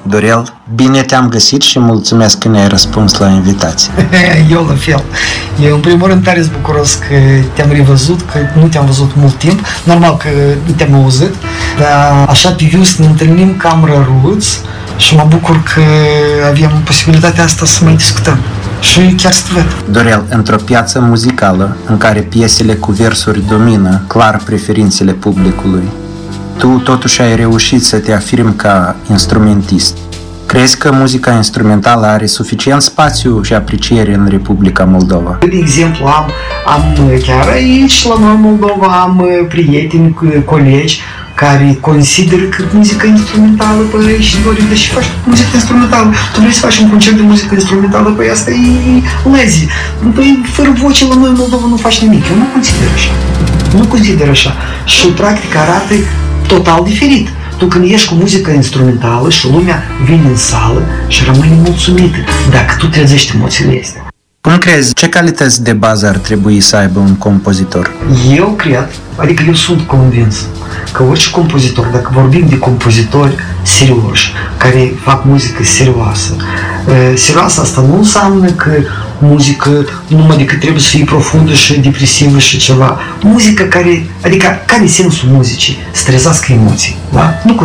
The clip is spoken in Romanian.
Dorel, bine te-am găsit și mulțumesc că ne-ai răspuns la invitație. Eu la fel. Eu în primul rând tare bucuros că te-am revăzut, că nu te-am văzut mult timp. Normal că nu te-am auzit, dar așa pe viu să ne întâlnim cam răruți și mă bucur că avem posibilitatea asta să mai discutăm. Și chiar să te văd. Dorel, într-o piață muzicală în care piesele cu versuri domină clar preferințele publicului, tu totuși ai reușit să te afirmi ca instrumentist. Crezi că muzica instrumentală are suficient spațiu și apreciere în Republica Moldova? De exemplu, am chiar aici, la noi în Moldova, am prieteni, colegi care consideră că muzica instrumentală, păi, și Dorin, deși faci muzică instrumentală, tu vrei să faci un concert de muzică instrumentală, păi asta e lazy. Păi, fără voce la noi în Moldova nu faci nimic. Eu nu consider așa. Nu consider așa. Și practic arată total diferit. Tu când ești cu muzică instrumentală și lumea vine în sală și rămâne mulțumită dacă tu trezești emoțiile astea. Cum crezi, ce calități de bază ar trebui să aibă un compozitor? Eu cred, adică eu sunt convins că orice compozitor, dacă vorbim de compozitori serioși, care fac muzică serioasă, serioasă asta nu înseamnă că muzică numai decât trebuie să fie profundă și depresivă și ceva. Muzică care, adică care e sensul muzicii? Să trezească emoții, da? Nu